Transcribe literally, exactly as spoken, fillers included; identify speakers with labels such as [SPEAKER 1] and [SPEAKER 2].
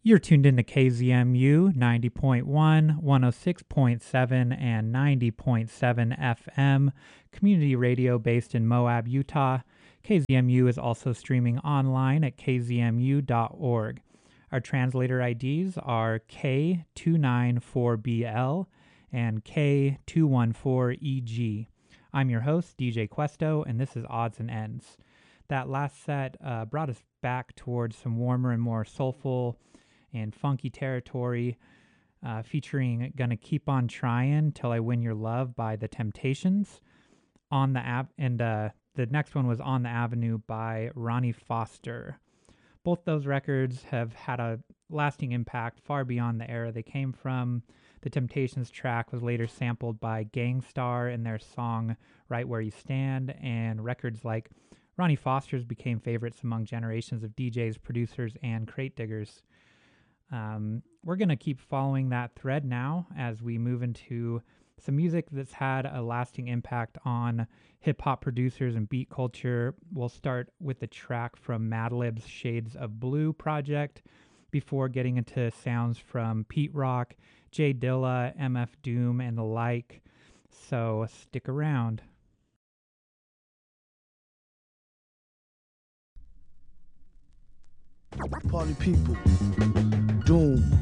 [SPEAKER 1] You're tuned in to K Z M U ninety point one, one oh six point seven, and ninety point seven F M, community radio based in Moab, Utah. K Z M U is also streaming online at k z m u dot org. Our translator I Ds are K two nine four B L and K two one four E G. I'm your host, D J Questo, and this is Odds and Ends. That last set uh, brought us back towards some warmer and more soulful and funky territory, uh, featuring Gonna Keep On Trying Till I Win Your Love by The Temptations. On the app, and uh, the next one was On the Avenue by Ronnie Foster. Both those records have had a lasting impact far beyond the era they came from. The Temptations track was later sampled by Gang Starr in their song Right Where You Stand, and records like Ronnie Foster's became favorites among generations of D Js, producers, and crate diggers. Um, we're going to keep following that thread now as we move into some music that's had a lasting impact on hip-hop producers and beat culture. We'll start with the track from Madlib's Shades of Blue project before getting into sounds from Pete Rock, Jay Dilla, M F Doom, and the like. So stick around.
[SPEAKER 2] Party people, Doom,